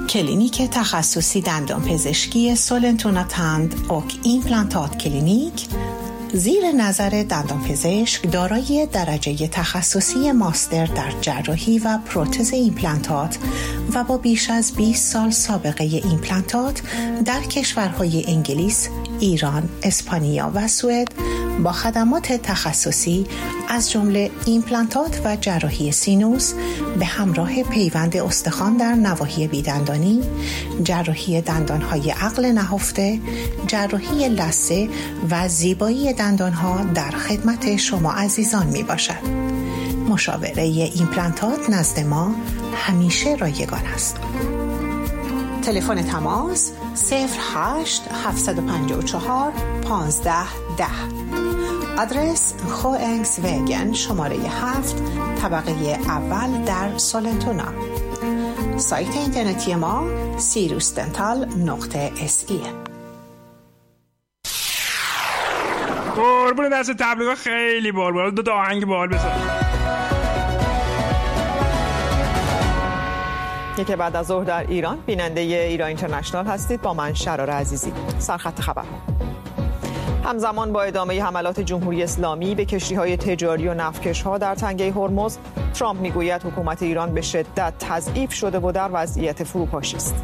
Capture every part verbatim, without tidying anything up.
کلینیک تخصصی دندانپزشکی سولنتونا تند اوک ایمپلانتات کلینیک زیر نظر دندانپزشک دارای درجه تخصصی ماستر در جراحی و پروتز ایمپلانتات و با بیش از بیست سال سابقه ایمپلانتات در کشورهای انگلیس، ایران، اسپانیا و سوئد با خدمات تخصصی از جمله ایمپلانتات و جراحی سینوس به همراه پیوند استخوان در نواحی بیدندانی، جراحی دندانهای عقل نهفته، جراحی لثه و زیبایی دندانها در خدمت شما عزیزان می باشد. مشاوره ایمپلانتات نزد ما همیشه رایگان است. تلفن تماس صفر هشت هفت پنج چهار پانزده ده. آدرس خوانگس وگن شماره هفت طبقه اول در سولنتونا. سایت اینترنتی ما سیروس دنتال نقطه اس ای. قربون دست تبلیغ خیلی بار بار دو تا آهنگ بال بزن. یکی بعد از ظهر در ایران بیننده ایران اینترنشنال هستید با من شرار عزیزی. سرخط خبر. همزمان با ادامه حملات جمهوری اسلامی به کشتی‌های تجاری و نفتکش‌ها در تنگه هرمز، ترامپ میگوید حکومت ایران به شدت تضعیف شده و در وضعیت فروپاشی است.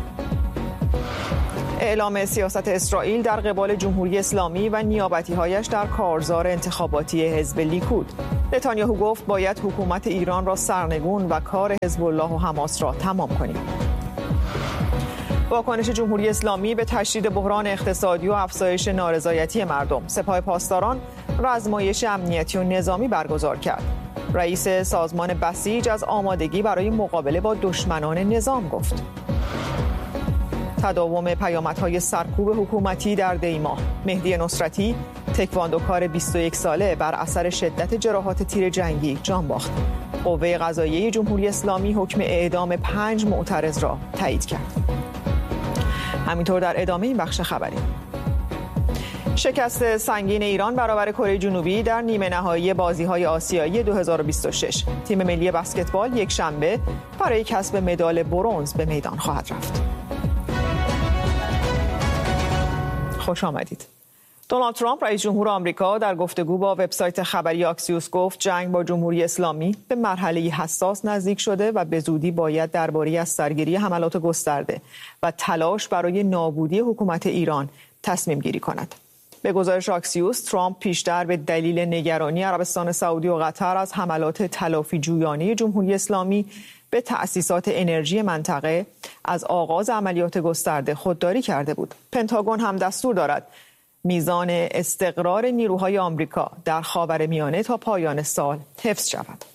اعلام سیاست اسرائیل در قبال جمهوری اسلامی و نیابتی‌هایش در کارزار انتخاباتی حزب لیکود. نتانیاهو گفت باید حکومت ایران را سرنگون و کار حزب الله و حماس را تمام کنیم. واکنش جمهوری اسلامی به تشدید بحران اقتصادی و افزایش نارضایتی مردم، سپاه پاسداران رزمایش امنیتی و نظامی برگزار کرد. رئیس سازمان بسیج از آمادگی برای مقابله با دشمنان نظام گفت. تداوم پیامدهای سرکوب حکومتی در دیما، مهدی نصرتی تکواندوکار بیست و یک ساله بر اثر شدت جراحات تیر جنگی جان باخت. قوه قضاییه جمهوری اسلامی حکم اعدام پنج معترض را تایید کرد. همینطور در ادامه این بخش خبری، شکست سنگین ایران برابر کره جنوبی در نیمه نهایی بازی‌های آسیایی دو هزار و بیست و شش. تیم ملی بسکتبال یک شنبه برای کسب مدال برنز به میدان خواهد رفت. خوش آمدید. دونالد ترامپ رئیس جمهور آمریکا در گفتگو با وبسایت خبری آکسیوس گفت جنگ با جمهوری اسلامی به مرحله حساس نزدیک شده و به زودی باید درباره از سرگیری حملات گسترده و تلاش برای نابودی حکومت ایران تصمیم گیری کند. به گزارش آکسیوس، ترامپ پیشتر به دلیل نگرانی عربستان سعودی و قطر از حملات تلافی جویانه جمهوری اسلامی به تأسیسات انرژی منطقه از آغاز عملیات گسترده خودداری کرده بود. پنتاگون هم دستور دارد میزان استقرار نیروهای آمریکا در خاورمیانه تا پایان سال حفظ شود.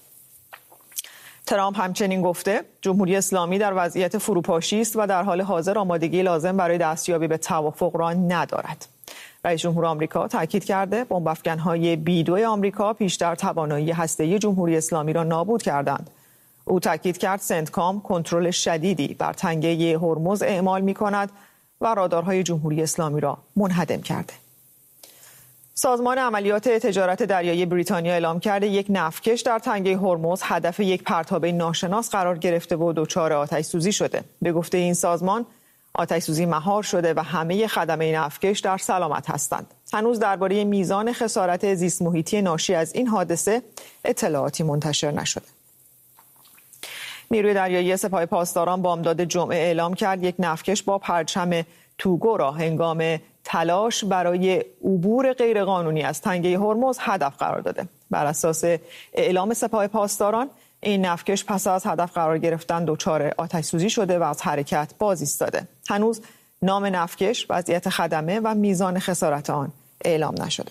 ترامپ همچنین گفته جمهوری اسلامی در وضعیت فروپاشی است و در حال حاضر آمادگی لازم برای دستیابی به توافق را ندارد. رئیس جمهور آمریکا تاکید کرده بمب افکن‌های بی دو آمریکا پیشتر توانایی هسته‌ای جمهوری اسلامی را نابود کردند. او تاکید کرد سنتکام کنترل شدیدی بر تنگه هرمز اعمال می‌کند و رادارهای جمهوری اسلامی را منهدم کرده. سازمان عملیات تجارت دریایی بریتانیا اعلام کرده یک نفتکش در تنگه هرمز هدف یک پرتابه ناشناس قرار گرفته و دچار آتش سوزی شده. به گفته این سازمان آتش سوزی مهار شده و همه خدمه نفتکش در سلامت هستند. هنوز درباره میزان خسارت زیست محیطی ناشی از این حادثه اطلاعاتی منتشر نشده. نیروی دریایی سپاه پاسداران بامداد جمعه اعلام کرد یک نفتکش با پرچم توگو را هنگام تلاش برای عبور غیرقانونی از تنگه هرمز هدف قرار داده. بر اساس اعلام سپاه پاسداران این نفتکش پس از هدف قرار گرفتن دچار آتش سوزی شده و از حرکت باز ایستاده. هنوز نام نفتکش، وضعیت خدمه و میزان خسارت آن اعلام نشده.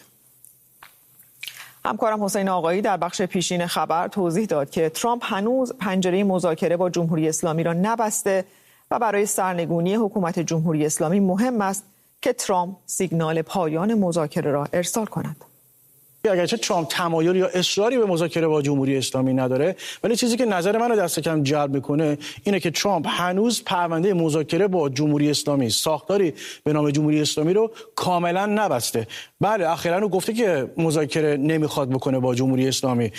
همکارم حسین آقایی در بخش پیشین خبر توضیح داد که ترامپ هنوز پنجره مذاکره با جمهوری اسلامی را نبسته و برای سرنگونی حکومت جمهوری اسلامی مهم است که ترامپ سیگنال پایان مذاکره را ارسال کند. که اگرچه ترامپ تمایل یا اصراری به مذاکره با جمهوری اسلامی نداره، ولی چیزی که نظر منو دست کم جلب میکنه اینه که ترامپ هنوز پرونده مذاکره با جمهوری اسلامی، ساختاری به نام جمهوری اسلامی رو کاملا نبسته. بله اخیراً او گفته که مذاکره نمیخواد بکنه با جمهوری اسلامی،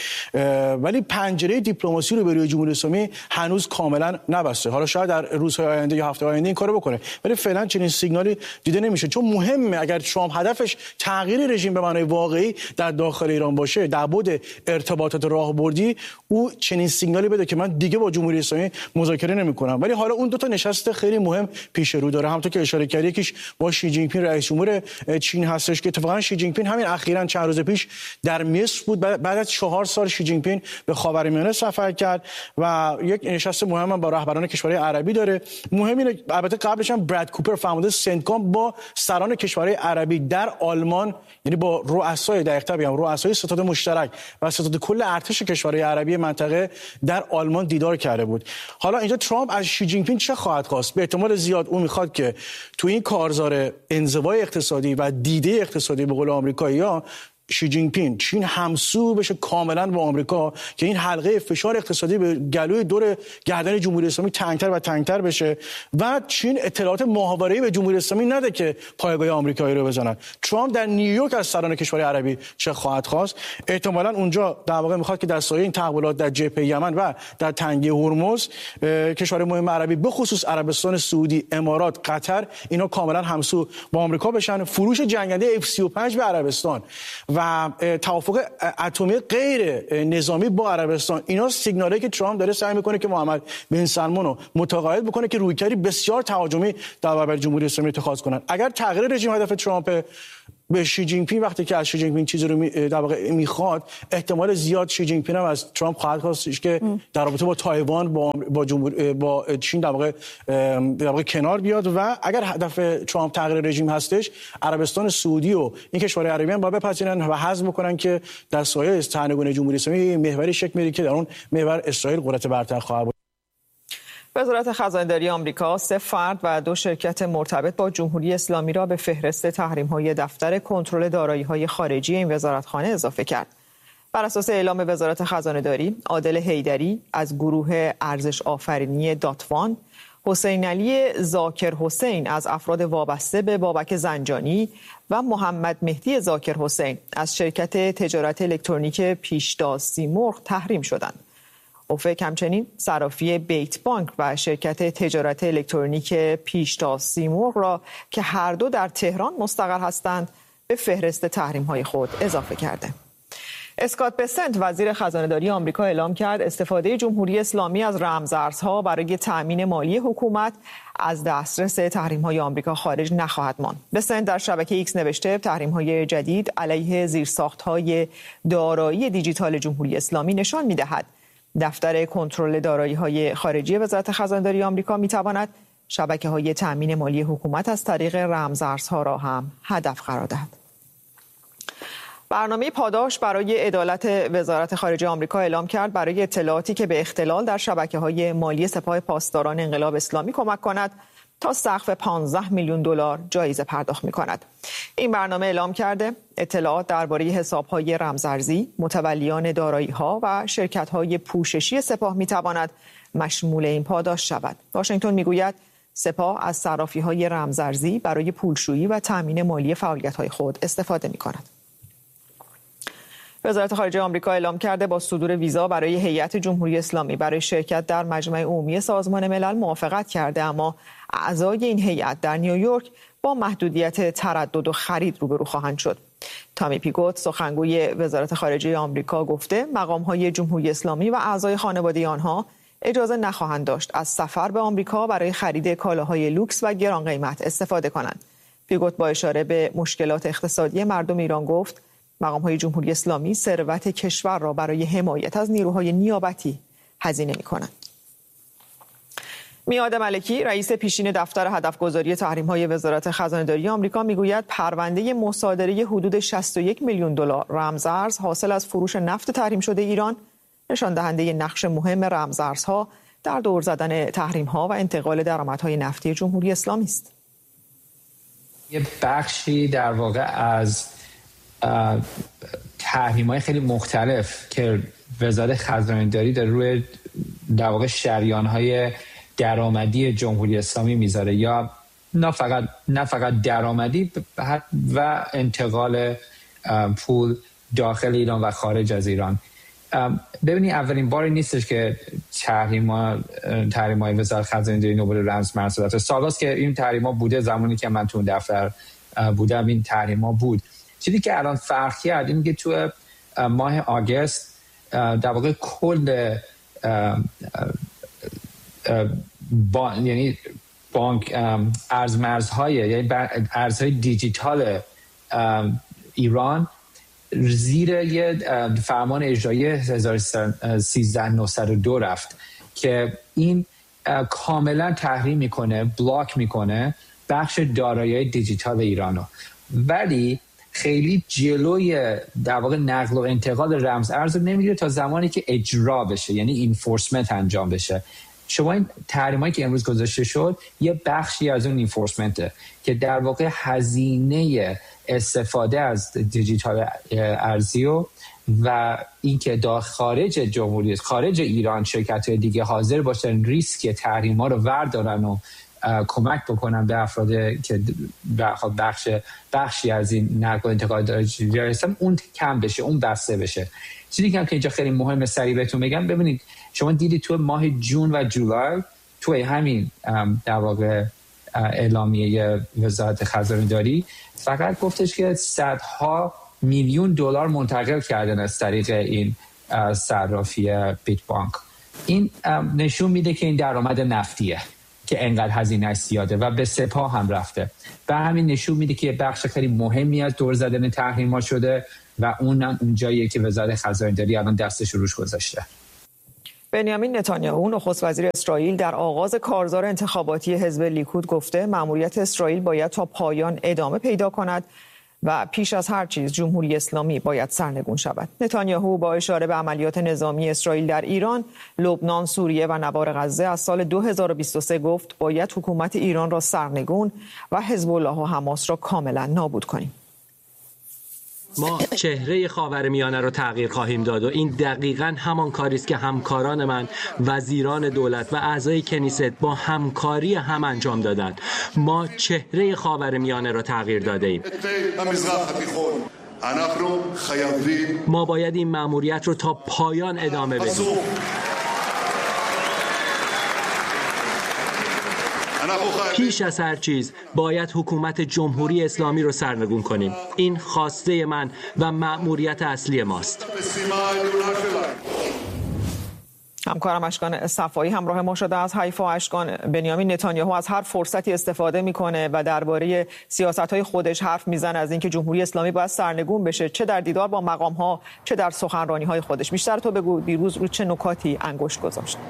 ولی پنجره دیپلماسی رو به روی جمهوری اسلامی هنوز کاملا نبسته. حالا شاید در روزهای آینده یا هفته آینده این کارو بکنه، ولی فعلا چنین سیگنالی دیده نمیشه. چون مهمه اگر ترامپ هدفش تغییر رژیم به معنای واقعی در داخل ایران باشه، در بعد ارتباطات راهبردی، او چنین سیگنالی بده که من دیگه با جمهوری اسلامی مذاکره نمیکنم. ولی حالا اون دو تا نشست خیلی مهم پیش رو داره، همونطور که اشاره کردی، یکیش با شی جین پینگ رئیس جمهور چین هستش که اتفاقا شی جین پینگ همین اخیراً چند روز پیش در مصر بود. بعد از چهار سال شی جین پینگ به خاورمیانه سفر کرد و یک نشست مهم با رهبران کشورهای عربی داره. مهم اینه البته قبلش هم براد کوپر فرمانده سنتکام با سران کشورهای عربی در آلمان، یعنی با رؤسای دقیق‌تر بگم رؤسای ستاد مشترک و ستاد کل ارتش کشورهای عربی منطقه در آلمان دیدار کرده بود. حالا اینجا ترامپ از شی جین پینگ چه خواهد خواست؟ به احتمال زیاد او میخواد که تو این کارزار انزوای اقتصادی و دیده اقتصادی به قول آمریکایی‌ها شی جین پینگ چین همسو بشه کاملا با آمریکا، که این حلقه فشار اقتصادی به گلوی دور گردن جمهوری اسلامی تنگتر و تنگتر بشه و چین اطلاعات ماهواره‌ای به جمهوری اسلامی نده که پایگاه آمریکایی رو بزنن. ترامپ در نیویورک از سران کشورهای عربی چه خواهد خواست؟ احتمالاً اونجا در واقع میخواد که در سایه این تحولات در جبهه یمن و در تنگه هرمز کشورهای مهم عربی به خصوص عربستان سعودی، امارات، قطر، اینا کاملا همسو با آمریکا بشن. فروش جنگنده اف سی و پنج به عربستان و توافق اتمی غیر نظامی با عربستان، اینا سیگنالی که ترامپ داره سعی میکنه که محمد بن سلمان رو متقاعد بکنه که رویکردی بسیار تهاجمی در برابر جمهوری اسلامی اتخاذ کنن. اگر تغییر رژیم هدف ترامپ، به شی جین پینگ وقتی که از شی جین پینگ چیزی رو در واقع میخواد، احتمال زیاد شی جین پینگ هم از ترامپ خواهد خواستش که در رابطه با تایوان با با جمهور با چین در واقع در واقع کنار بیاد و اگر هدف ترامپ تغییر رژیم هستش، عربستان سعودی و این کشورهای عربی هم باید بپذیرن و حذف بکنن که در سایه سرنگون جمهوری اسلامی محوری شکل میگیره که در اون محور اسرائیل قدرت برتر خواهد بود. وزارت خزانه‌داری آمریکا سه فرد و دو شرکت مرتبط با جمهوری اسلامی را به فهرست تحریم‌های دفتر کنترل دارایی‌های خارجی این وزارتخانه اضافه کرد. بر اساس اعلام وزارت خزانه‌داری، عادل حیدری از گروه ارزش آفرینی داتوان، حسین علی ذاکر حسین از افراد وابسته به بابک زنجانی و محمد مهدی ذاکر حسین از شرکت تجارت الکترونیک پیشتاز سیمرغ تحریم شدند. اوفک همچنین صرافی بیت بانک و شرکت تجارت الکترونیک پیشتاز سیمرغ را که هر دو در تهران مستقر هستند به فهرست تحریم‌های خود اضافه کرده. اسکات بسنت وزیر خزانه‌داری آمریکا اعلام کرد استفاده جمهوری اسلامی از رمزارزها برای تأمین مالی حکومت از دسترس تحریم‌های آمریکا خارج نخواهد ماند. بسنت در شبکه ایکس نوشته تحریم‌های جدید علیه زیرساخت‌های دارایی دیجیتال جمهوری اسلامی نشان می‌دهد دفتر کنترل دارایی‌های خارجی وزارت خزانه‌داری آمریکا می‌تواند شبکه‌های تأمین مالی حکومت از طریق رمزارزها را هم هدف قرار دهد. برنامه پاداش برای عدالت وزارت خارجه آمریکا اعلام کرد برای اطلاعاتی که به اختلال در شبکه‌های مالی سپاه پاسداران انقلاب اسلامی کمک کند تا سقف پانزده میلیون دلار جایزه پرداخت می‌کند. این برنامه اعلام کرده اطلاعات درباره حساب‌های رمزارزی، متولیان دارایی‌ها و شرکت‌های پوششی سپاه می‌تواند مشمول این پاداش شود. واشنگتن می‌گوید سپاه از صرافی‌های رمزارزی برای پولشویی و تأمین مالی فعالیت‌های خود استفاده می‌کند. وزارت خارجه آمریکا اعلام کرده با صدور ویزا برای هیئت جمهوری اسلامی برای شرکت در مجمع عمومی سازمان ملل موافقت کرده، اما اعضای این هیئت در نیویورک با محدودیت تردد و خرید روبرو خواهند شد. تامی پیگوت سخنگوی وزارت خارجه آمریکا گفته مقام‌های جمهوری اسلامی و اعضای خانواده آنها اجازه نخواهند داشت از سفر به آمریکا برای خرید کالاهای لوکس و گران قیمت استفاده کنند. پیگوت با اشاره به مشکلات اقتصادی مردم ایران گفت مقام‌های جمهوری اسلامی ثروت کشور را برای حمایت از نیروهای نیابتی هزینه می‌کنند. میاد ملکی رئیس پیشین دفتر هدفگذاری تحریم‌های وزارت خزانه‌داری آمریکا میگوید پرونده مصادره حدود شصت و یک میلیون دلار رمزارز حاصل از فروش نفت تحریم شده ایران نشان دهنده نقش مهم رمزارزها در دور زدن تحریم‌ها و انتقال درآمدهای نفتی جمهوری اسلامی است. یه بخشی در واقع از تحریم‌های خیلی مختلف که وزارت خزانه‌داری در روی در واقع شریان‌های درآمدی جمهوری اسلامی میذاره، یا نه فقط نه فقط درآمدی و انتقال پول داخل ایران و خارج از ایران. ببینید اولین باری نیستش که تحریم‌ها تحریم‌های وزارت خزانه‌داری نوبل رمز مرسوبات سالاست که این تحریم‌ها بوده. زمانی که من تو دفتر بودم این تحریم‌ها بود. چیزی که الان فرق کرد اینه که تو ماه آگوست در واقع کل با یعنی بانک ارز مرزهای یعنی ارزهای دیجیتال ایران زیر یه فرمان اجرایی هزار و سیصد و نود و دو رفت که این کاملا تحریم میکنه، بلاک میکنه بخش دارایی دیجیتال ایرانو، ولی خیلی جلوی در واقع نقل و انتقال رمز ارز نمیگیره تا زمانی که اجرا بشه، یعنی انفورسمنت انجام بشه. شما این تحریمایی که امروز گذاشته شد یه بخشی از اون انفورسمنته که در واقع هزینه استفاده از دیجیتال ارزی و و اینکه داخل خارج جمهوری خارج ایران شرکت‌های دیگه حاضر باشن ریسک تحریم‌ها رو وردارن و کمک بکنن به افراد که بخش بخشی از این نقل و انتقال دارایی هستن، اون کم بشه، اون بسته بشه. چیزی که اینجا خیلی مهمه سریع بهتون بگم، ببینید شما دیدید تو ماه جون و جولای توی همین در واقع اعلامیه وزارت خزانه‌داری فقط گفتش که صدها میلیون دلار منتقل کردن از طریق این صرافی بیت بانک. این نشون میده که این درآمد نفتیه که انقدر هزینه‌اش زیاده و به سپاه هم رفته و همین نشون میده که بخش خیلی مهمی از دور زدن تحریم‌ها شده و اونم اون جاییه که وزارت خزانه‌داری الان دستش روش گذاشته. بنیامین نتانیاهو نخست وزیر اسرائیل در آغاز کارزار انتخاباتی حزب لیکود گفته مأموریت اسرائیل باید تا پایان ادامه پیدا کند و پیش از هر چیز جمهوری اسلامی باید سرنگون شود. نتانیاهو با اشاره به عملیات نظامی اسرائیل در ایران، لبنان، سوریه و نوار غزه از سال دو هزار و بیست و سه گفت باید حکومت ایران را سرنگون و حزب الله و حماس را کاملا نابود کنیم. ما چهره خاورمیانه رو تغییر خواهیم داد و این دقیقاً همان کاری است که همکاران من، وزیران دولت و اعضای کنیست با همکاری هم انجام دادند. ما چهره خاورمیانه رو تغییر داده ایم. ما باید این مأموریت رو تا پایان ادامه بدیم. پیش از هر چیز باید حکومت جمهوری اسلامی رو سرنگون کنیم. این خواسته من و مأموریت اصلی ماست. همکارم اشکان صفایی همراه ما شده از حیفا. اشکان، بنیامین نتانیاهو از هر فرصتی استفاده میکنه و درباره سیاست‌های خودش حرف میزنه، از اینکه جمهوری اسلامی باید سرنگون بشه، چه در دیدار با مقام‌ها چه در سخنرانی‌های خودش. بیشتر تو بگو دیروز رو چه نکاتی انگشت گذاشت؟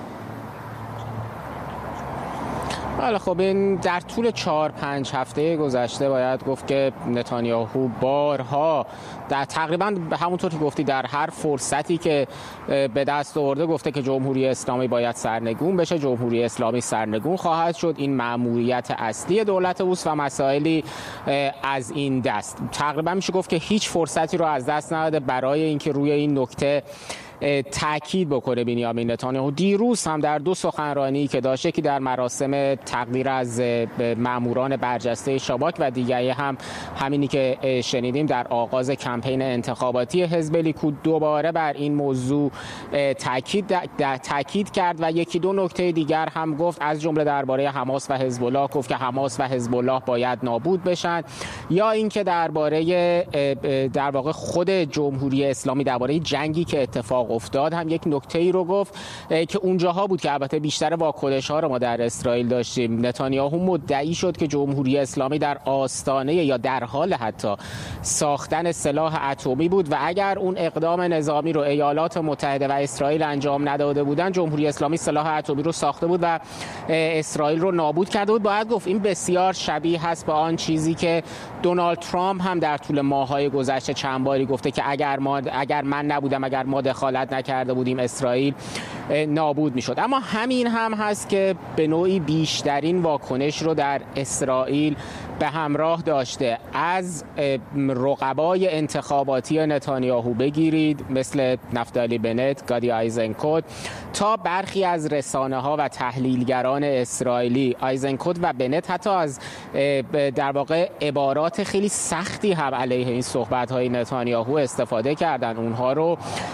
بله خب این در طول چهار پنج هفته گذشته باید گفت که نتانیاهو بارها در تقریبا همونطور که گفتی در هر فرصتی که به دست آورده گفته که جمهوری اسلامی باید سرنگون بشه، جمهوری اسلامی سرنگون خواهد شد، این مأموریت اصلی دولت اوست و مسائلی از این دست. تقریبا میشه گفت که هیچ فرصتی رو از دست نداده برای اینکه روی این نکته تأکید بکنه. بنیامین نتانیاهو دیروز هم در دو سخنرانی که داشته که در مراسم تقدیر از ماموران برجسته شاباک و دیگری هم همینی که شنیدیم در آغاز کمپین انتخاباتی حزب لیکود دوباره بر این موضوع تأکید تأکید کرد و یکی دو نکته دیگر هم گفت، از جمله درباره حماس و حزب الله گفت که حماس و حزب الله باید نابود بشن، یا اینکه درباره در واقع خود جمهوری اسلامی درباره جنگی که اتفاق افتاد هم یک نکته ای رو گفت که اونجاها بود که البته بیشتر واکنش ها رو ما در اسرائیل داشتیم. نتانیاهو مدعی شد که جمهوری اسلامی در آستانه یا در حال حتی ساختن سلاح اتمی بود و اگر اون اقدام نظامی رو ایالات متحده و اسرائیل انجام نداده بودن، جمهوری اسلامی سلاح اتمی رو ساخته بود و اسرائیل رو نابود کرده بود. باید گفت این بسیار شبیه هست به آن چیزی که دونالد ترامپ هم در طول ماه‌های گذشته چند باری گفته که اگر ما اگر من نبودم، اگر ما دخالت نکرده بودیم، اسرائیل نابود میشد. اما همین هم هست که به نوعی بیشترین واکنش رو در اسرائیل به همراه داشته، از رقبای انتخاباتی نتانیاهو بگیرید مثل نفتالی بنت، گادی آیزنکوت، تا برخی از رسانه‌ها و تحلیلگران اسرائیلی. آیزنکوت و بنت حتی از در واقع عبارات خیلی سختی هم علیه این صحبت‌های نتانیاهو استفاده کردن. اونها رو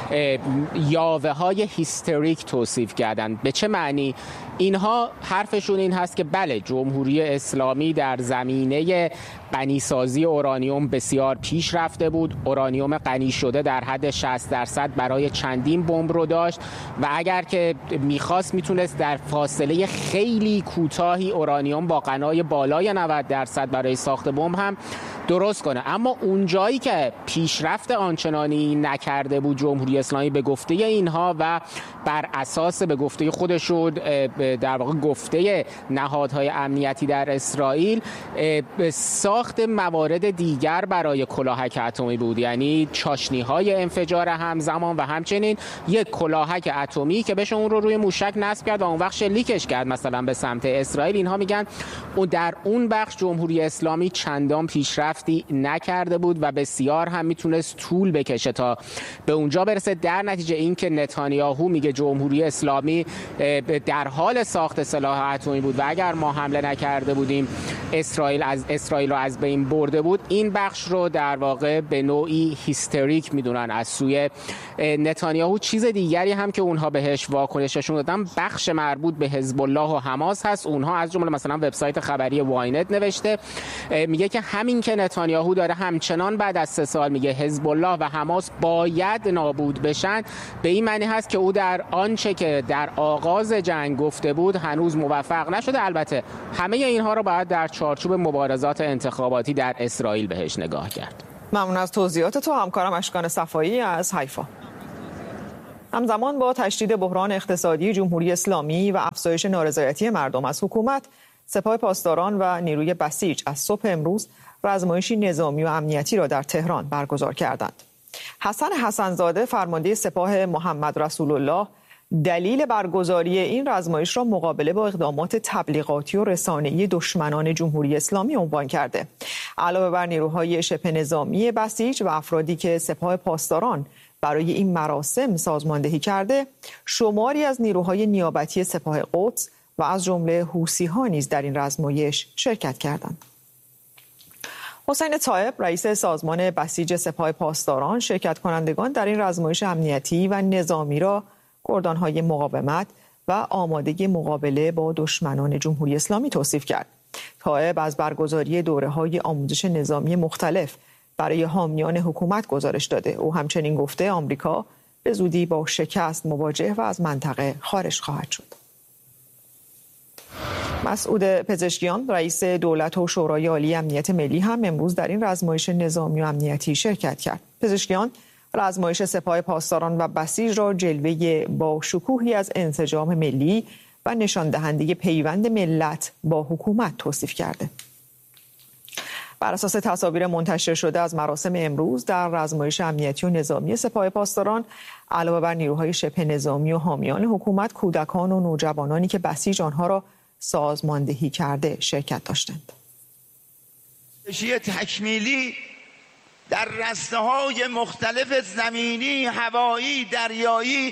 یاوه‌های هیستریک توصیف کردن. به چه معنی؟ اینها حرفشون این هست که بله، جمهوری اسلامی در زمینه غنیسازی اورانیوم بسیار پیش رفته بود. اورانیوم غنی شده در حد شصت درصد برای چندین بمب رو داشت و اگر که میخواست میتونست در فاصله خیلی کوتاهی اورانیوم با غنای بالای نود درصد برای ساخت بمب هم درست کنه. اما اون جایی که پیشرفت آنچنانی نکرده بود جمهوری اسلامی به گفته اینها و بر اساس به گفته خودشون در واقع گفته نهادهای امنیتی در اسرائیل ساخت موارد دیگر برای کلاهک اتمی بود، یعنی چاشنی‌های انفجار همزمان و همچنین یک کلاهک اتمی که بشه اون رو روی موشک نصب کرد و اون وقت شلیکش کرد مثلا به سمت اسرائیل. اینها میگن و در اون بخش جمهوری اسلامی چندان پیشرفتی نکرده بود و بسیار هم میتونست طول بکشه تا به اونجا برسه. در نتیجه این که نتانیاهو میگه جمهوری اسلامی در حال ساخت سلاح اتمی بود و اگر ما حمله نکرده بودیم اسرائیل از اسرائیل رو از بین برده بود، این بخش رو در واقع به نوعی هیستریک میدونن از سوی نتانیاهو. چیز دیگری هم که اونها بهش واکنششون دادن بخش مربوط به حزب الله و حماس هست. اونها از جمله مثلا وبسایت خبری واینت نوشته، میگه که همین که نتانیاهو داره همچنان بعد از سه سال میگه حزب الله و حماس باید نابود بشن، به این معنی هست که او در آنچه که در آغاز جنگ گفته بود هنوز موفق نشده. البته همه اینها رو باید در چارچوب مبارزات انتخاباتی در اسرائیل بهش نگاه کرد. ممنون از توضیحات تو همکارم اشکان صفایی از حیفا. همزمان با تشدید بحران اقتصادی جمهوری اسلامی و افزایش نارضایتی مردم از حکومت، سپاه پاسداران و نیروی بسیج از صبح امروز رزمایشی نظامی و امنیتی را در تهران برگزار کردند. حسن حسنزاده فرمانده سپاه محمد رسول الله دلیل برگزاری این رزمایش را مقابله با اقدامات تبلیغاتی و رسانه‌ای دشمنان جمهوری اسلامی عنوان کرده. علاوه بر نیروهای شبه نظامی بسیج و افرادی که سپاه پاسداران برای این مراسم سازماندهی کرده، شماری از نیروهای نیابتی سپاه قدس و از جمله حوثی‌ها نیز در این رزمایش شرکت کردند. حسین طایب رئیس سازمان بسیج سپاه پاسداران شرکت کنندگان در این رزمایش امنیتی و نظامی را گردانهای مقاومت و آمادگی مقابله با دشمنان جمهوری اسلامی توصیف کرد. طایب از برگزاری دوره‌های آموزش نظامی مختلف برای حامیان حکومت گزارش داده. او همچنین گفته آمریکا به زودی با شکست مواجه و از منطقه خارج خواهد شد. مسعود پزشکیان رئیس دولت و شورای عالی امنیت ملی هم امروز در این رزمایش نظامی و امنیتی شرکت کرد. پزشکیان رزمایش سپاه پاسداران و بسیج را جلوه با شکوهی از انسجام ملی و نشان دهنده پیوند ملت با حکومت توصیف کرده. بر اساس تصاویر منتشر شده از مراسم امروز در رزمایش امنیتی و نظامی سپاه پاسداران، علاوه بر نیروهای شبه نظامی و حامیان حکومت، کودکان و نوجوانانی که بسیج آنها را سازماندهی کرده شرکت داشتند. تکمیلی در رسته‌های مختلف زمینی، هوایی، دریایی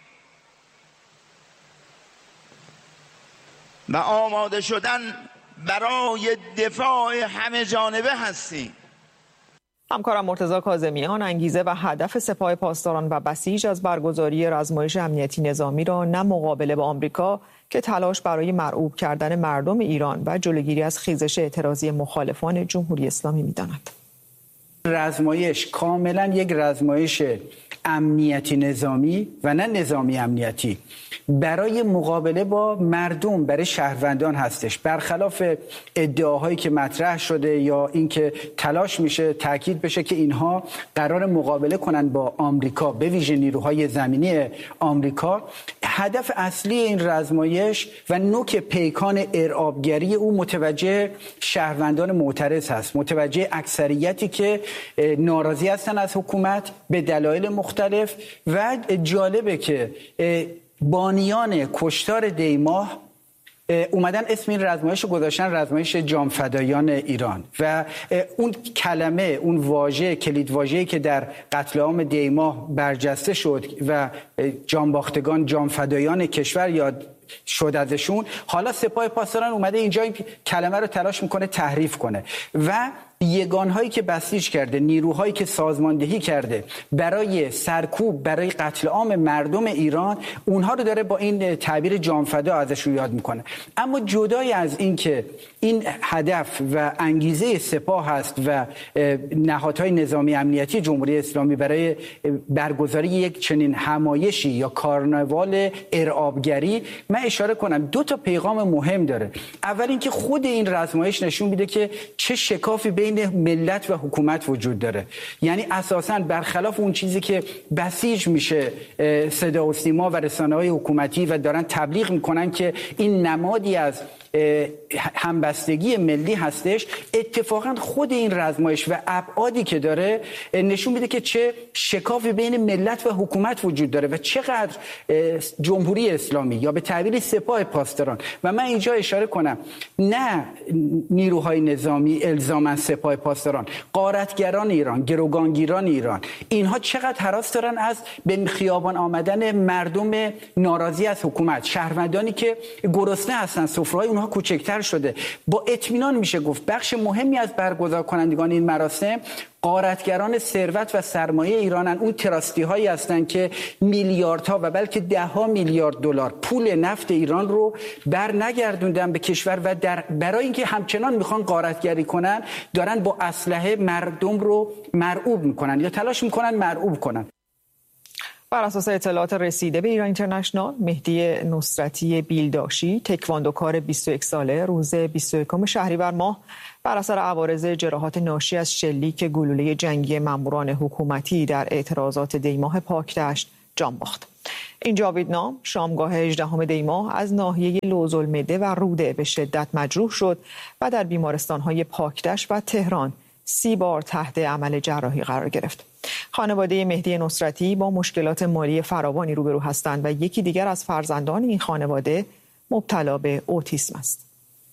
و آماده شدن برای دفاع همه جانبه هستیم. همکارم مرتضی کاظمیان انگیزه و هدف سپاه پاسداران و بسیج از برگزاری رزمایش امنیتی نظامی را نه مقابله با آمریکا که تلاش برای مرعوب کردن مردم ایران و جلوگیری از خیزش اعتراضی مخالفان جمهوری اسلامی می‌داند. رزمایش کاملا یک رزمایش امنیتی نظامی و نه نظامی امنیتی برای مقابله با مردم، برای شهروندان هستش. برخلاف ادعاهایی که مطرح شده یا اینکه تلاش میشه تاکید بشه که اینها قرار مقابله کنن با آمریکا، به ویژه نیروهای زمینی آمریکا، هدف اصلی این رزمایش و نوک پیکان ارعابگری او متوجه شهروندان معترض هست، متوجه اکثریتی که ناراضی هستن از حکومت به دلایل مختلف. و جالبه که بانیان کشتار دیماه اومدن اسم این رزمایش رو گذاشتن رزمایش جانفدایان ایران و اون کلمه، اون واژه، کلید واژه‌ای که در قتل عام دیماه برجسته شد و جانباختگان، جانفدایان کشور یاد شد ازشون، حالا سپاه پاسداران اومده اینجا این کلمه رو تلاش میکنه تحریف کنه و یگانهایی که بسیج کرده، نیروهایی که سازماندهی کرده برای سرکوب، برای قتل عام مردم ایران، اونها رو داره با این تعبیر جانفدا ازشون یاد میکنه. اما جدای از این که این هدف و انگیزه سپاه هست و نهادهای نظامی امنیتی جمهوری اسلامی برای برگزاری یک چنین همایشی یا کارناوال ارعابگری، من اشاره کنم دو تا پیغام مهم داره. اول اینکه خود این رزمایش نشون میده که چه شکافی بین ملت و حکومت وجود داره، یعنی اساساً برخلاف اون چیزی که بسیج میشه صدا و سیما و رسانه‌های حکومتی و دارن تبلیغ میکنن که این نمادی از همبستگی ملی هستش، اتفاقا خود این رزمایش و ابعادی که داره نشون میده که چه شکافی بین ملت و حکومت وجود داره و چقدر جمهوری اسلامی یا به تعبیر سپاه پاسداران، و من اینجا اشاره کنم نه نیروهای نظامی الزاما سپاه پاسداران، غارتگران ایران، گروگانگیران ایران، اینها چقدر هراس دارن از به خیابان آمدن مردم ناراضی از حکومت، شهروندانی که گرسنه هستن، سفره‌های اونها کوچکتر شده. با اطمینان میشه گفت بخش مهمی از برگزار کنندگان این مراسم غارتگران ثروت و سرمایه ایرانن، اون تراستی هایی هستن که میلیاردها و بلکه ده ها میلیارد دلار پول نفت ایران رو بر نگردوندن به کشور و در برای اینکه همچنان میخوان غارتگری کنن دارن با اسلحه مردم رو مرعوب میکنن یا تلاش میکنن مرعوب کنن. بر اساس اطلاعات رسیده به ایران اینترنشنال، مهدی نصرتی بیلداشی، تکواندوکار بیست و یک ساله، روز بیست و یکم شهریور ماه بر اثر عوارض جراحات ناشی از شلیک گلوله جنگی ماموران حکومتی در اعتراضات دیماه پاکدشت جان باخت. این جاویدنام شامگاه هجدهم دیماه از ناحیه لوزالمعده و روده به شدت مجروح شد و در بیمارستان‌های پاکدشت و تهران سی بار تحت عمل جراحی قرار گرفت. خانواده مهدی نصرتی با مشکلات مالی فراوانی روبرو هستند و یکی دیگر از فرزندان این خانواده مبتلا به اوتیسم است.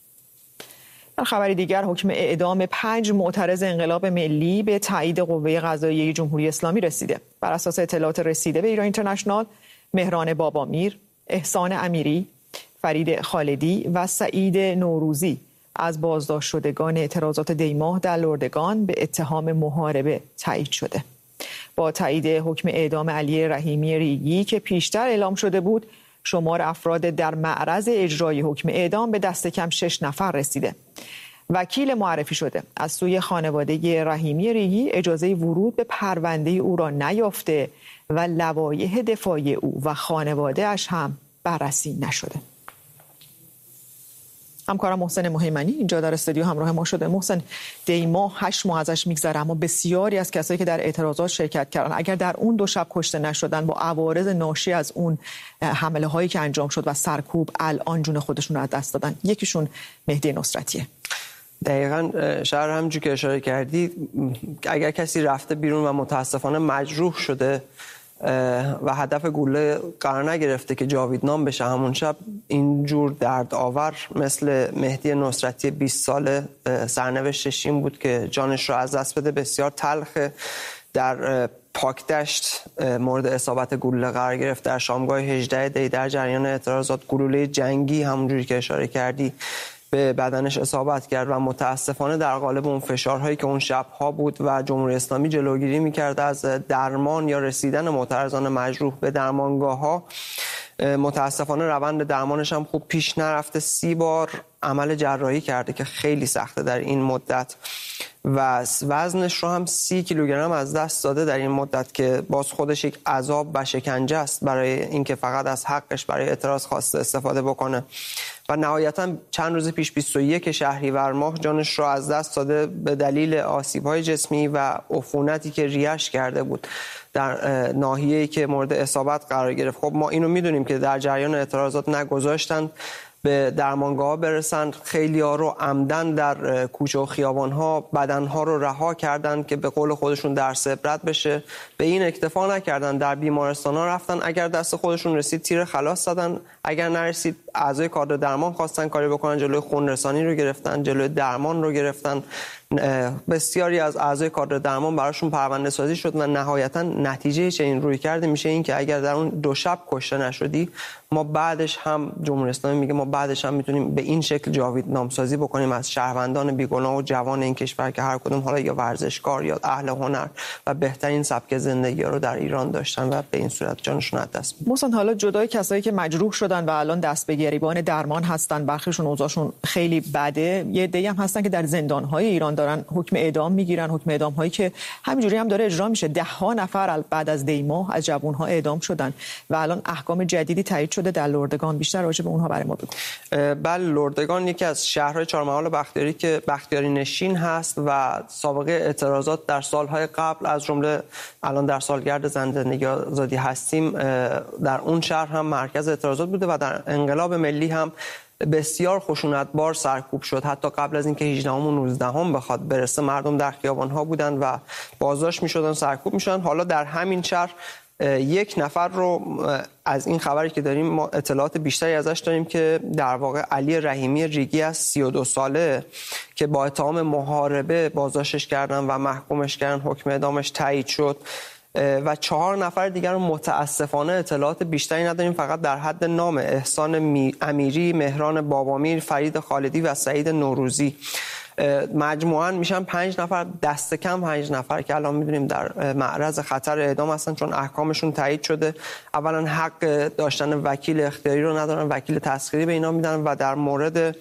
در خبری دیگر، حکم اعدام پنج معترض انقلاب ملی به تایید قوه قضاییه جمهوری اسلامی رسیده. بر اساس اطلاعات رسیده به ایران اینترنشنال، مهران بابامیر، احسان امیری، فرید خالدی و سعید نوروزی از بازداشت شدگان اعتراضات دیماه در لردگان به اتهام محاربه تایید شده. با تایید حکم اعدام علی رحیمی ریگی که پیشتر اعلام شده بود، شمار افراد در معرض اجرای حکم اعدام به دست کم شش نفر رسیده. وکیل معرفی شده از سوی خانواده رحیمی ریگی اجازه ورود به پرونده او را نیافته و لوایح دفاعی او و خانواده اش هم بررسی نشده. همکارم محسن مهیمنی اینجا در استودیو همراه ما شده. محسن، دیماه هشت ماه ازش میگذره اما بسیاری از کسایی که در اعتراضات شرکت کردن اگر در اون دو شب کشته نشدن با عوارض ناشی از اون حمله هایی که انجام شد و سرکوب الان جون خودشون رو از دست دادن. یکیشون مهدی نصرتیه. دقیقاً شهر همونجور که اشاره کردی، اگر کسی رفته بیرون و متاسفانه مجروح شده و هدف گلوله قرار نگرفته که جاویدنام بشه همون شب، اینجور درد آور مثل مهدی نصرتی بیست ساله سرنوشتش این بود که جانش رو از دست بده. بسیار تلخه. در پاکدشت مورد اصابت گلوله قرار گرفت. در شامگاه هجده دی در جریان اعتراضات گلوله جنگی همونجوری که اشاره کردی به بدنش اصابت کرد و متاسفانه در قالب اون فشارهایی که اون شب‌ها بود و جمهوری اسلامی جلوگیری می‌کرد از درمان یا رسیدن معترضان مجروح به درمانگاه‌ها، متاسفانه روند درمانش هم خوب پیش نرفته. سی بار عمل جراحی کرده که خیلی سخته در این مدت و وزنش رو هم سی کیلوگرم از دست داده در این مدت که باز خودش یک عذاب و شکنجه است برای اینکه فقط از حقش برای اعتراض خواسته استفاده بکنه. و نهایتا چند روز پیش بیست و یک شهریور ماه جانش رو از دست داده به دلیل آسیب‌های جسمی و عفونتی که ریش کرده بود در ناحیه‌ای که مورد اصابت قرار گرفت. خب ما اینو میدونیم که در جریان اعتراضات نگذاشتن به درمانگاه برسن. خیلی ها رو عمدن در کوچه و خیابان ها بدن ها رو رها کردن که به قول خودشون درس عبرت بشه. به این اکتفا نکردن، در بیمارستان ها رفتن، اگر دست خودشون رسید تیر خلاص زدن، اگر نرسید اعضای کادر درمان خواستن کاری بکنن، جلوی خون رسانی رو گرفتن، جلوی درمان رو گرفتن. بسیاری از اعضای کادر درمان براشون پرونده سازی شد و نهایتا نتیجه چه این روی کرده میشه این که اگر در اون دو شب کشته نشدی، ما بعدش هم جمهوری اسلامی میگه ما بعدش هم میتونیم به این شکل جاوید نامسازی بکنیم از شهروندان بیگناه و جوان این کشور که هر کدوم حالا یا ورزشکار یا اهل هنر و بهترین سبک زندگی رو در ایران داشتن و به این صورت جانشون از دست میدن. محسن، حالا جدای کسایی که مجروح شدن و الان دست به گریبان درمان هستن، برخیشون اوضاعشون خیلی بده، یه عده‌ای هم هستن که در زندان‌های ایران دارن حکم اعدام میگیرن، حکم اعدام هایی که همینجوری هم داره اجرا میشه. ده ها نفر بعد از دی ماه از جوان‌ها اعدام شدن و الان احکام جدیدی تایید شده در لردگان. بیشتر راجع به اونها برای ما بگو. بله، لردگان یکی از شهرهای چهارمحال بختیاری که بختیاری نشین هست و سابقه اعتراضات در سالهای قبل از جمله الان در سالگرد زن زندگی آزادی هستیم در اون شهر هم مرکز اعتراضات بوده و در انقلاب ملی هم بسیار خشونتبار سرکوب شد. حتی قبل از اینکه هجدهم و نوزدهم بخواد برسه مردم در خیابان‌ها بودن و بازداشت می‌شدن، سرکوب می‌شدن. حالا در همین شهر یک نفر رو از این خبری که داریم ما اطلاعات بیشتری ازش داریم که در واقع علی رحیمی ریگی از سی و دو ساله که با اتهام محاربه بازداشتش کردن و محکومش کردن، حکم اعدامش تایید شد و چهار نفر دیگر رو متاسفانه اطلاعات بیشتری نداریم، فقط در حد نام: احسان امیری، مهران بابامیر، فرید خالدی و سعید نوروزی. مجموعاً میشن پنج نفر، دست کم پنج نفر که الان میدونیم در معرض خطر اعدام هستن چون احکامشون تایید شده. اولا حق داشتن وکیل اختیاری رو ندارن، وکیل تسخیری به اینا میدن و در مورد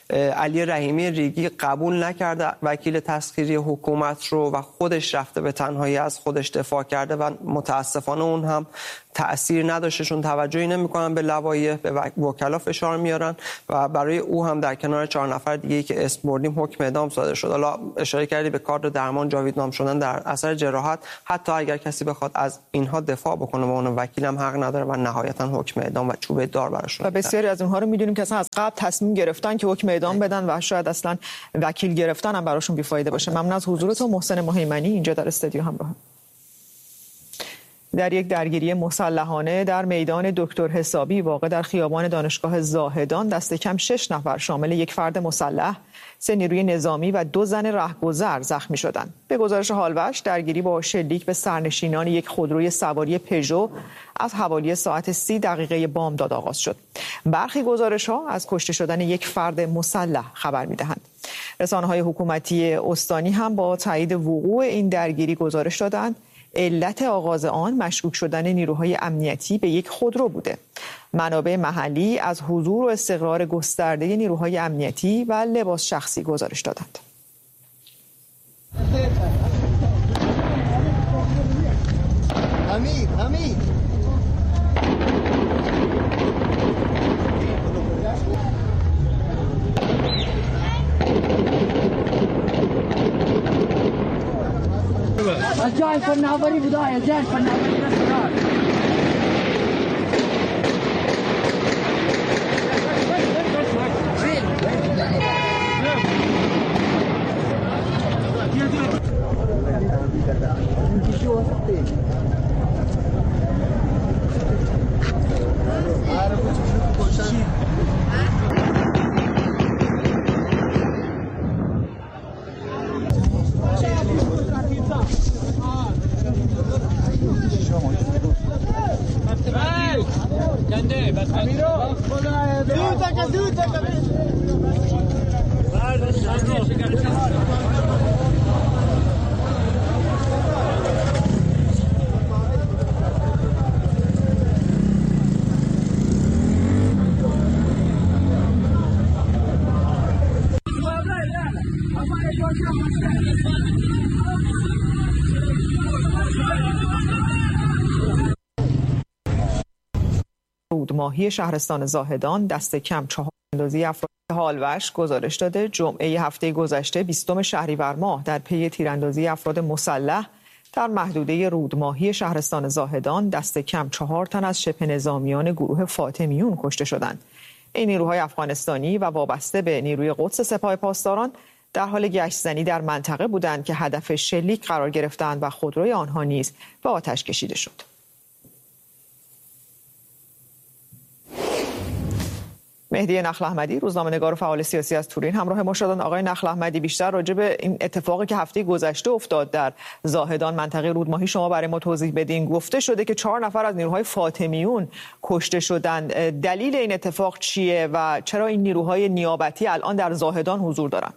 علی رحیمی ریگی قبول نکرده وکیل تسخیری حکومت رو و خودش رفته به تنهایی از خودش دفاع کرده و متاسفانه اون هم تأثیر نداشته چون توجهی نمی‌کنن به لوایح، به وکلا فشار میارن و برای او هم در کنار چهار نفر دیگه‌ای که اسم بردیم حکم اعدام صادر شد. حالا اشاره کردی به کادر درمان جاویدنام شدن در اثر جراحت، حتی اگر کسی بخواد از اینها دفاع بکنه و اون وکیل هم حق نداره و نهایتا حکم اعدام و چوب دار براشون. و بسیاری از اونها رو می‌دونیم که اصلا از قبل تصمیم گرفتن که حکم اعدام بدن و شاید اصلا وکیل گرفتن هم براشون بیفایده باشه. ممنون از حضورتون محسن مهیمنی اینجا در استودیو همراه. در یک درگیری مسلحانه در میدان دکتر حسابی واقع در خیابان دانشگاه زاهدان دست کم شش نفر شامل یک فرد مسلح، سه نیروی نظامی و دو زن رهگذر زخمی شدند. به گزارش هالوش درگیری با شلیک به سرنشینان یک خودروی سواری پژو از حوالی ساعت سی دقیقه بامداد آغاز شد. برخی گزارش‌ها از کشته شدن یک فرد مسلح خبر می‌دهند. رسانه‌های حکومتی استانی هم با تایید وقوع این درگیری گزارش دادند علت آغاز آن مشکوک شدن نیروهای امنیتی به یک خودرو بوده. منابع محلی از حضور و استقرار گسترده نیروهای امنیتی و لباس شخصی گزارش دادند. امیر امیر جای فناوری بودای جای فناوری رستوران رودماهی شهرستان زاهدان دست کم چهار اندازی افراد هالوش گزارش داده جمعه هفته گذشته بیستم شهریور ماه در پی تیراندازی افراد مسلح در محدوده رودماهی شهرستان زاهدان دست کم چهار تن از شبه نظامیان گروه فاطمیون کشته شدند. این نیروهای افغانستانی و وابسته به نیروی قدس سپاه پاسداران در حال گشت‌زنی در منطقه بودند که هدف شلیک قرار گرفتند و خودروی آنها نیز به آتش کشیده شد. مهدی نخل احمدی، روزنامه‌نگار و فعال سیاسی از تورین همراه ما شدند. آقای نخل احمدی، بیشتر راجع به این اتفاقی که هفته گذشته افتاد در زاهدان منطقه رودماهی شما برای ما توضیح بدین. گفته شده که چهار نفر از نیروهای فاطمیون کشته شدند. دلیل این اتفاق چیه و چرا این نیروهای نیابتی الان در زاهدان حضور دارند؟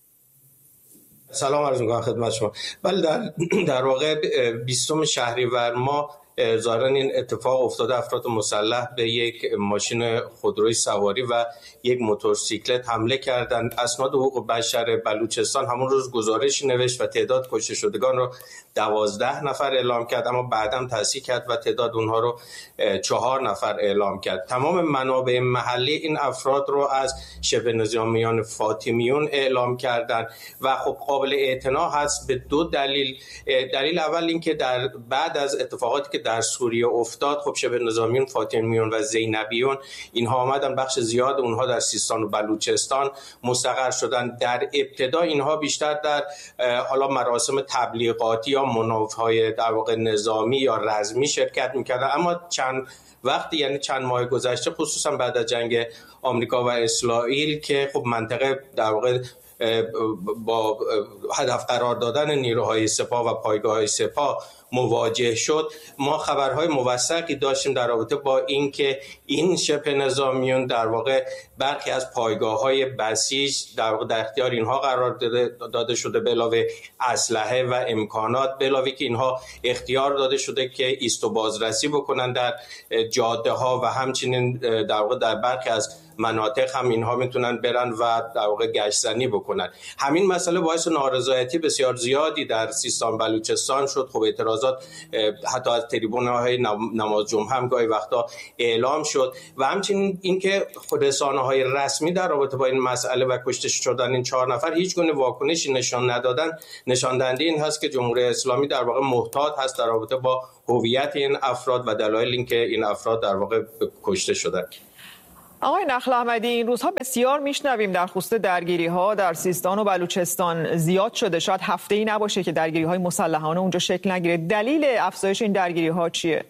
سلام عرض می‌کنم خدمت شما. بله، در در واقع بیستم شهریور ما ظاهراً این اتفاق افتاده. افراد مسلح به یک ماشین خودروی سواری و یک موتورسیکلت حمله کردند. اسناد حقوق بشر بلوچستان همون روز گزارشی نوشت و تعداد کشته شدگان رو دوازده نفر اعلام کرد، اما بعدم تصحیح کرد و تعداد اونها رو چهار نفر اعلام کرد. تمام منابع محلی این افراد رو از شبه نظامیان فاطمیون اعلام کردند و خب قابل اعتنا هست به دو دلیل. دلیل اول این که در بعد از اتفاقاتی که در سوریه افتاد، خب شبه نظامیون فاطمیون و زینبیون اینها آمدن، بخش زیاد اونها در سیستان و بلوچستان مستقر شدن. در ابتدا اینها بیشتر در حالا مراسم تبلیغاتی یا منافهای در واقع نظامی یا رزمی شرکت میکردن، اما چند وقتی یعنی چند ماه گذشته، خصوصا بعد از جنگ آمریکا و اسرائیل که خب منطقه در واقع با هدف قرار دادن نیروهای سپاه و پایگاه‌های سپاه مواجه شد، ما خبرهای موثقی داشتیم در رابطه با اینکه این شبه نظامیون در واقع برخی از پایگاه‌های بسیج در واقع در اختیار اینها قرار داده, داده شده، به علاوه اسلحه و امکانات، به علاوه که اینها اختیار داده شده که ایست و بازرسی بکنن در جاده ها و همچنین در واقع در برخی از مناطق هم اینها میتونن برن و در واقع گشت‌زنی بکنن. همین مسئله باعث نارضایتی بسیار زیادی در سیستان بلوچستان شد. خب اعتراضات حتی از تریبون‌های نماز جمعه هم گاهی وقتا اعلام شد و همچنین اینکه رسانه‌های رسمی در رابطه با این مسئله و کشته شدن این چهار نفر هیچ گونه واکنشی نشان ندادن. نشان دهنده این هست که جمهوری اسلامی در واقع محتاط هست در رابطه با هویت این افراد و دلایل اینکه این افراد در واقع کشته شدن. آقای نخل احمدی، این روزها بسیار میشنویم در خصوص درگیری‌ها در سیستان و بلوچستان زیاد شده. شاید هفته‌ای نباشه که درگیری‌های مسلحانه اونجا شکل نگیره. دلیل افزایش این درگیری‌ها چیه؟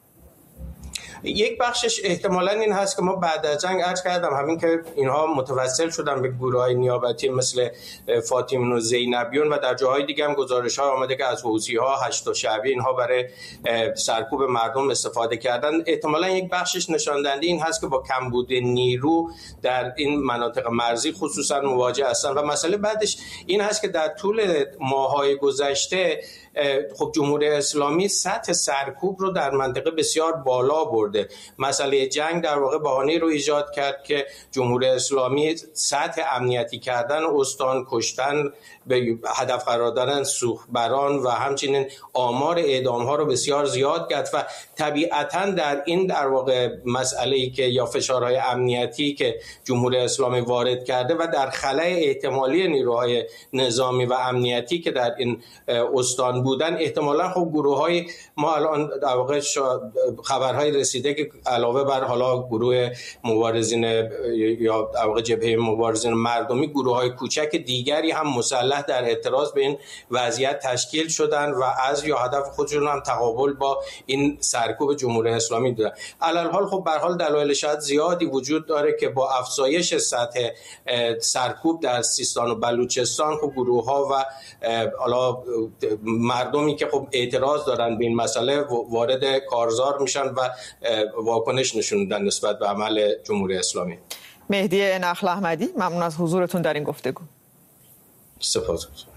یک بخشش احتمالاً این هست که ما بعد از جنگ عرض کردم همین که اینها متوسل شدن به گروه‌های نیابتی مثل فاطمیون و زینبیون و در جاهای دیگه هم گزارش‌ها آمده که از حوثی‌ها، هشت و شعبی اینها برای سرکوب مردم استفاده کردن. احتمالاً یک بخشش نشان دهنده این هست که با کمبود نیرو در این مناطق مرزی خصوصاً مواجه هستن و مسئله بعدش این هست که در طول ماه‌های گذشته خب جمهوری اسلامی سطح سرکوب رو در منطقه بسیار بالا برده. مسئله جنگ در واقع بهانه رو ایجاد کرد که جمهوری اسلامی سطح امنیتی کردن استان، کشتن، به هدف قرار دادن سوخبران و همچنین آمار اعدام ها رو بسیار زیاد کرد و طبیعتاً در این در واقع مسئله‌ای که یا فشارهای امنیتی که جمهوری اسلامی وارد کرده و در خلأ احتمالی نیروهای نظامی و امنیتی که در این استان بودن، احتمالاً خب گروه‌های ما الان در واقع خبرهای رسیده که علاوه بر حالا گروه مبارزین یا در واقع جبهه مبارزین مردمی، گروه‌های کوچک دیگری هم مسلح در اعتراض به این وضعیت تشکیل شدن و از یا هدف خودشون هم تقابل با این سرکوب جمهوری اسلامی دارن. علی حال خب به هر حال دلایل شاید زیادی وجود داره که با افزایش سطح سرکوب در سیستان و بلوچستان خب گروه‌ها و حالا مردمی که خب اعتراض دارن به این مسئله وارد کارزار میشن و واکنش نشون میدن نسبت به عمل جمهوری اسلامی. مهدی نخل احمدی، ممنون از حضورتون در این گفتگو. سپاسگزارم.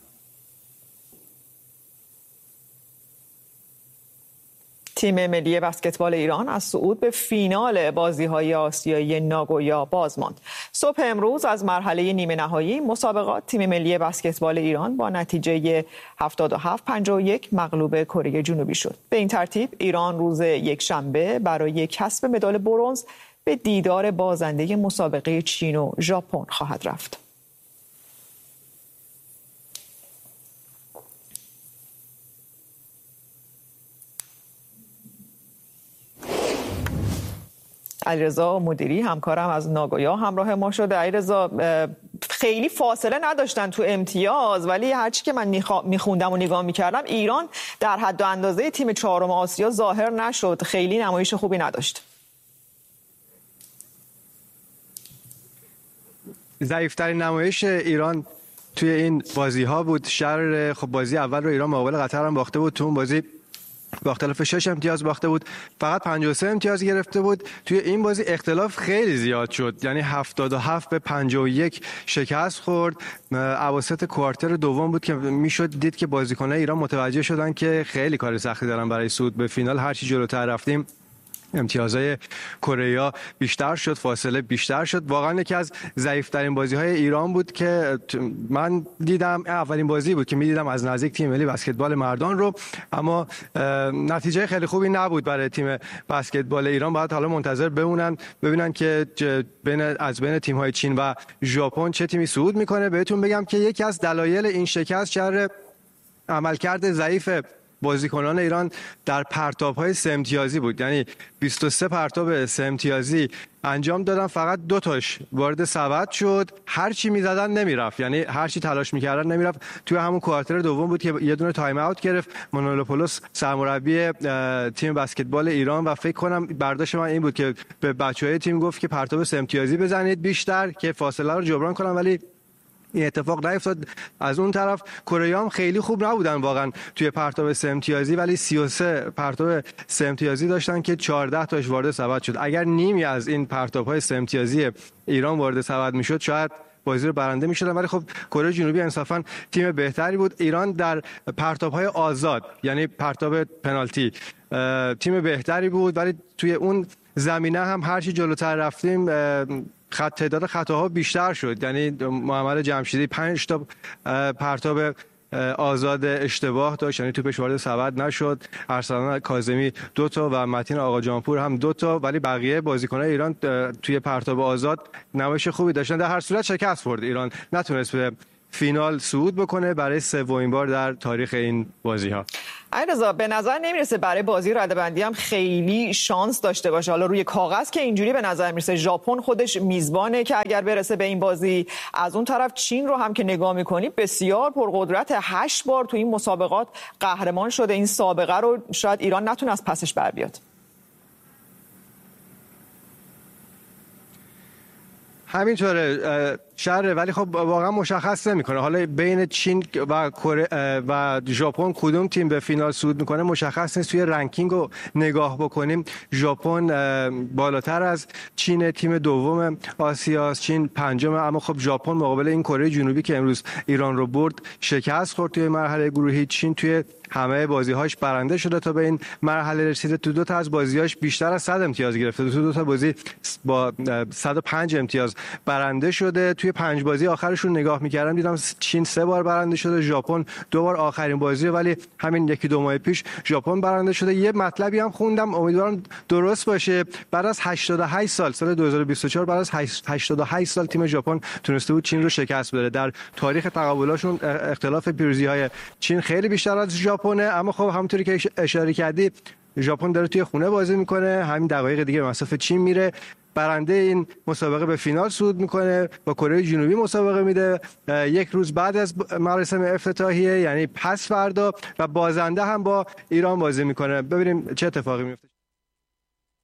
تیم ملی بسکتبال ایران از صعود به فینال بازی‌های آسیایی ناگویا باز ماند. صبح امروز از مرحله نیمه نهایی مسابقات تیم ملی بسکتبال ایران با نتیجه هفتاد و هفت پنجاه و یک مغلوب کره جنوبی شد. به این ترتیب ایران روز یکشنبه برای کسب مدال برنز به دیدار بازنده مسابقه چین و ژاپن خواهد رفت. علیرضا مدیری همکارم از ناگویا همراه ما شده. علیرضا، خیلی فاصله نداشتن تو امتیاز، ولی هرچی که من میخوندم و نگاه میکردم ایران در حد و اندازه تیم چهارم آسیا ظاهر نشد، خیلی نمایش خوبی نداشت. ضعیف‌ترین نمایش ایران توی این بازی ها بود. شهر خب بازی اول رو ایران مقابل قطر هم باخته بود، تو اون بازی با اختلاف شش امتیاز باخته بود، فقط پنجاه و سه امتیاز گرفته بود. توی این بازی اختلاف خیلی زیاد شد، یعنی هفتاد و هفت به پنجاه و یک شکست خورد. اواسط کوارتر دوم بود که میشد دید که بازیکنان ایران متوجه شدن که خیلی کار سختی دارن برای صعود به فینال. هرچی جلوتر رفتیم امتیازهای کره بیشتر شد، فاصله بیشتر شد. واقعا یکی از ضعیف‌ترین بازی‌های ایران بود که من دیدم. اولین بازی بود که می‌دیدم از نزدیک تیم ملی بسکتبال مردان رو، اما نتیجه خیلی خوبی نبود برای تیم بسکتبال ایران. باید حالا منتظر بمونن ببینن که بین از بین تیم‌های چین و ژاپن چه تیمی صعود می‌کنه. بهتون بگم که یکی از دلایل این شکست شر عملکرد ضعیف بازیکنان ایران در پرتاب‌های سه امتیازی بود. یعنی بیست و سه پرتاب سه امتیازی انجام دادن، فقط دو تاش وارد سبد شد. هر چی می‌زدن نمیرفت، یعنی هر چی تلاش می‌کردن نمیرفت. توی همون کوارتر دوم بود که یه دونه تایم اوت گرفت مانولوپولوس سرمربی تیم بسکتبال ایران و فکر کنم برداشت من این بود که به بچه‌های تیم گفت که پرتاب سه امتیازی بزنید بیشتر که فاصله رو جبران کنن، ولی این اتفاق نیفتاد. از اون طرف کره هم خیلی خوب نبودن واقعا توی پرتاب سه امتیازی، ولی سی و سه پرتاب سه امتیازی داشتن که چهارده تاش وارد سبد شد. اگر نیمی از این پرتاب‌های سه امتیازی ایران وارد سبد میشد شاید بازی رو برنده میشدن، ولی خب کره جنوبی انصافا تیم بهتری بود. ایران در پرتاب‌های آزاد یعنی پرتاب پنالتی تیم بهتری بود، ولی توی اون زمینه هم هرچی جلوتر رفتیم خط تعداد خطاها بیشتر شد. یعنی محمد جمشیدی پنج تا پرتاب آزاد اشتباه داشت، یعنی توپش وارد سبد نشد. ارسلان کاظمی دو تا و متین آقا جانپور هم دو تا، ولی بقیه بازیکنان ایران توی پرتاب آزاد نمایش خوبی داشتن. در هر صورت شکست خورد ایران، نتونست به فینال صعود بکنه برای سومین بار در تاریخ این بازی ها. علیرضا، به نظر نمیرسه برای بازی رده‌بندی هم خیلی شانس داشته باشه. حالا روی کاغذ که اینجوری به نظر میرسه، ژاپن خودش میزبانه که اگر برسه به این بازی، از اون طرف چین رو هم که نگاه میکنی بسیار پرقدرت، هشت بار تو این مسابقات قهرمان شده. این سابقه رو شاید ایران نتونه از پسش بر بیاد. همینطوره شهر، ولی خب واقعا مشخص نمیکنه حالا بین چین و کره و ژاپن کدوم تیم به فینال صعود میکنه مشخص نیست. توی رنکینگ رو نگاه بکنیم ژاپن بالاتر از چین، تیم دوم آسیاست، چین پنجم، اما خب ژاپن مقابل این کره جنوبی که امروز ایران رو برد شکست خورد توی مرحله گروهی. چین توی همه بازی‌هاش برنده شده تا به این مرحله رسیده. تو دو تا از بازی‌هاش بیشتر از صد امتیاز گرفته. تو دو تا بازی با صد و پنج امتیاز برنده شده. توی پنج بازی آخرشون نگاه می‌کردم دیدم چین سه بار برنده شده، ژاپن دو بار آخرین بازی، ولی همین یکی دو ماه پیش ژاپن برنده شده. یه مطلبی هم خوندم امیدوارم درست باشه، بعد از هشتاد و هشت سال سال دو هزار و بیست و چهار بعد از هشتاد و هشت سال تیم ژاپن تونسته بود چین رو شکست بده. در تاریخ تقابلاشون اختلاف پیروزی‌های چین خیلی بیشتر از ژاپنه، اما خب همونطوری که اشاره کردی ژاپن داره توی خونه بازی میکنه، همین دقایق دیگه مسافت چین میره. برنده این مسابقه به فینال صعود میکنه، با کره جنوبی مسابقه میده یک روز بعد از مراسم افتتاحیه، یعنی پس فردا، و بازنده هم با ایران بازی میکنه. ببینیم چه اتفاقی میفته.